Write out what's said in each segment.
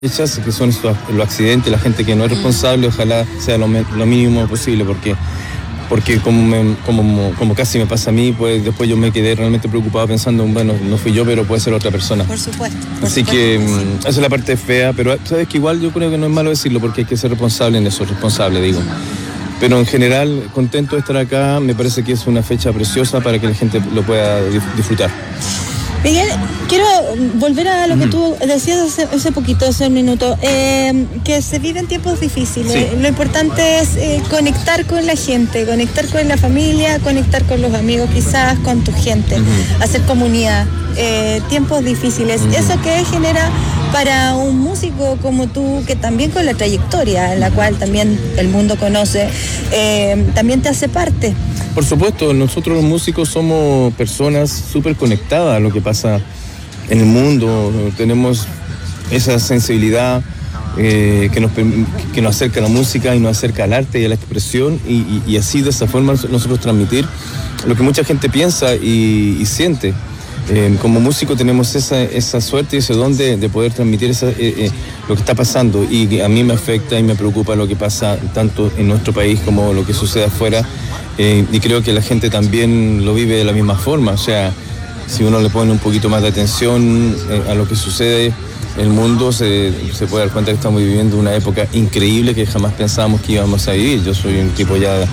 fechas, que son los accidentes, la gente que no es responsable, ojalá sea lo mínimo posible, porque como casi me pasa a mí, pues después yo me quedé realmente preocupado pensando, bueno, no fui yo, pero puede ser otra persona. Por supuesto. Así que esa es la parte fea, pero sabes que igual yo creo que no es malo decirlo, porque hay que ser responsable en eso, responsable digo. Pero en general, contento de estar acá, me parece que es una fecha preciosa para que la gente lo pueda disfrutar. Miguel, quiero volver a lo que tú decías hace poquito, hace un minuto, que se viven tiempos difíciles. Sí. Lo importante es conectar con la gente, conectar con la familia, conectar con los amigos, quizás con tu gente, hacer comunidad. Tiempos difíciles. ¿Eso qué genera para un músico como tú, que también con la trayectoria en la cual también el mundo conoce, también te hace parte? Por supuesto, nosotros los músicos somos personas súper conectadas a lo que pasa en el mundo. Tenemos esa sensibilidad que nos acerca a la música y nos acerca al arte y a la expresión, y así de esa forma nosotros transmitir lo que mucha gente piensa y siente. Como músico tenemos esa suerte y ese don de poder transmitir lo que está pasando, y a mí me afecta y me preocupa lo que pasa tanto en nuestro país como lo que sucede afuera, y creo que la gente también lo vive de la misma forma. O sea, si uno le pone un poquito más de atención a lo que sucede en el mundo, se puede dar cuenta que estamos viviendo una época increíble que jamás pensábamos que íbamos a vivir. Yo soy un tipo ya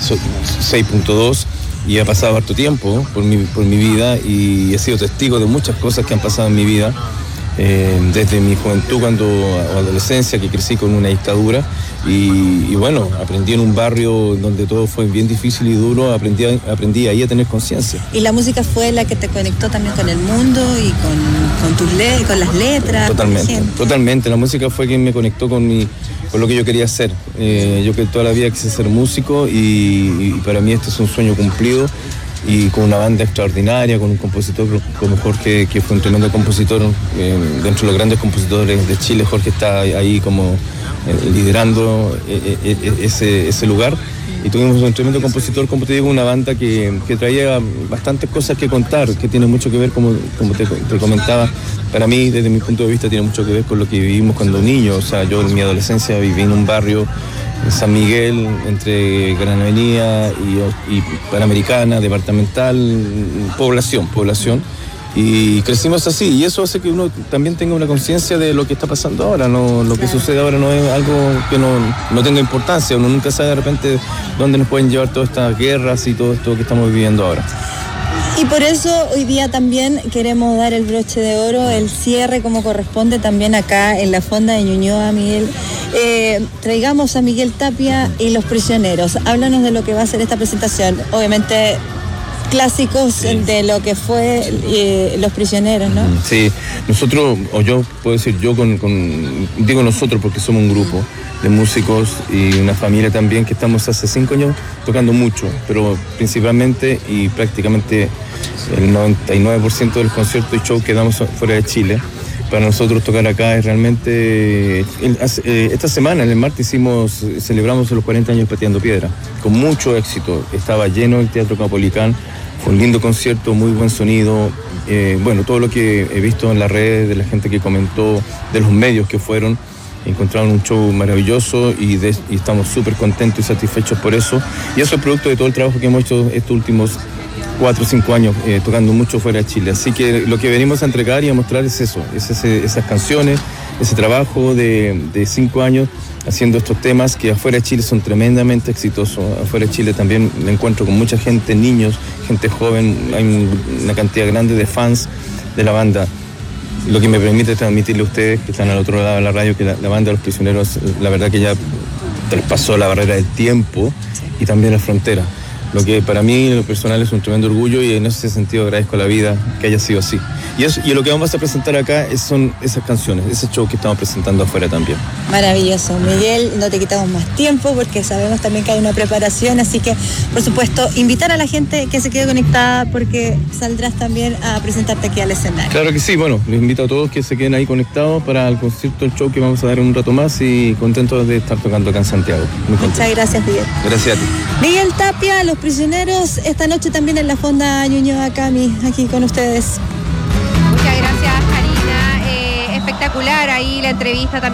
6.2 y he pasado harto tiempo por mi vida, y he sido testigo de muchas cosas que han pasado en mi vida, desde mi juventud o adolescencia, que crecí con una dictadura, y bueno, aprendí en un barrio donde todo fue bien difícil y duro, aprendí ahí a tener conciencia. Y la música fue la que te conectó también con el mundo y con las letras. Totalmente, la música fue quien me conectó con lo que yo quería hacer. Yo que toda la vida quise ser músico, y para mí este es un sueño cumplido, y con una banda extraordinaria, con un compositor como Jorge, que fue un tremendo compositor, dentro de los grandes compositores de Chile. Jorge está ahí como liderando ese lugar, y tuvimos un tremendo compositor, como te digo, una banda que traía bastantes cosas que contar, que tiene mucho que ver, como te comentaba, para mí, desde mi punto de vista, tiene mucho que ver con lo que vivimos cuando niños. O sea, yo en mi adolescencia viví en un barrio en San Miguel, entre Gran Avenida y Panamericana, departamental, población, y crecimos así, y eso hace que uno también tenga una conciencia de lo que está pasando ahora. Lo que sucede ahora no es algo que no tenga importancia. Uno nunca sabe de repente dónde nos pueden llevar todas estas guerras y todo esto que estamos viviendo ahora. Y por eso hoy día también queremos dar el broche de oro, el cierre como corresponde también acá en la Fonda de Ñuñoa, Miguel. Traigamos a Miguel Tapia y Los Prisioneros. Háblanos de lo que va a ser esta presentación. Obviamente clásicos de lo que fue Los Prisioneros, ¿no? Sí, nosotros, o yo puedo decir yo, digo nosotros porque somos un grupo de músicos y una familia también, que estamos hace 5 años tocando mucho, pero principalmente y prácticamente el 99% del concierto y show que damos fuera de Chile. Para nosotros tocar acá es realmente... esta semana, el martes, celebramos los 40 años Pateando Piedra, con mucho éxito. Estaba lleno el Teatro Caupolicán, fue un lindo concierto, muy buen sonido. Bueno, todo lo que he visto en las redes, de la gente que comentó, de los medios que fueron, encontraron un show maravilloso, y estamos súper contentos y satisfechos por eso. Y eso es producto de todo el trabajo que hemos hecho estos últimos 4 o 5 años, tocando mucho fuera de Chile. Así que lo que venimos a entregar y a mostrar es eso, esas canciones, ese trabajo de 5 años haciendo estos temas que afuera de Chile son tremendamente exitosos. Afuera de Chile también me encuentro con mucha gente, niños, gente joven, hay una cantidad grande de fans de la banda. Lo que me permite transmitirle a ustedes, que están al otro lado de la radio, que la banda de Los Prisioneros, la verdad que ya traspasó la barrera del tiempo y también la frontera. Lo que para mí, en lo personal, es un tremendo orgullo, y en ese sentido agradezco a la vida que haya sido así. Y lo que vamos a presentar acá son esas canciones, ese show que estamos presentando afuera también. Maravilloso, Miguel, no te quitamos más tiempo porque sabemos también que hay una preparación, así que, por supuesto, invitar a la gente que se quede conectada, porque saldrás también a presentarte aquí al escenario. Claro que sí, bueno, les invito a todos que se queden ahí conectados para el concierto, el show que vamos a dar en un rato más, y contentos de estar tocando acá en Santiago. Muchas gracias, Miguel. Gracias a ti. Miguel Tapia, Los Prisioneros, esta noche también en la Fonda Ñuñoa, Cami, aquí con ustedes. Muchas gracias, Karina. espectacular ahí la entrevista también.